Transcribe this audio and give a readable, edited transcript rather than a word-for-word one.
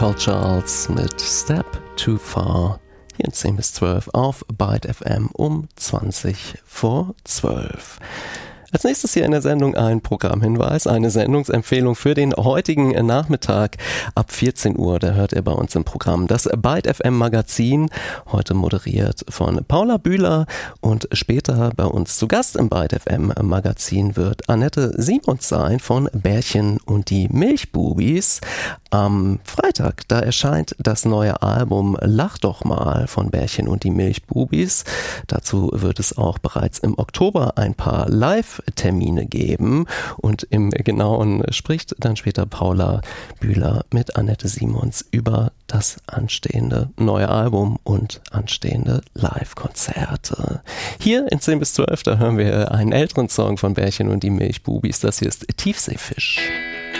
Paul Charles mit Step Too Far. Hier in 10 bis 12 auf Byte FM um 20 vor 12. Als nächstes hier in der Sendung ein Programmhinweis, eine Sendungsempfehlung für den heutigen Nachmittag ab 14 Uhr. Da hört ihr bei uns im Programm das Byte FM Magazin, heute moderiert von Paula Bühler, und später bei uns zu Gast im Byte FM Magazin wird Annette Simons sein von Bärchen und die Milchbubis. Am Freitag, da erscheint das neue Album Lach doch mal von Bärchen und die Milchbubis. Dazu wird es auch bereits im Oktober ein paar Live-Termine geben, und im Genauen spricht dann später Paula Bühler mit Annette Simons über das anstehende neue Album und anstehende Live-Konzerte. Hier in 10 bis 12, da hören wir einen älteren Song von Bärchen und die Milchbubis. Das hier ist Tiefseefisch.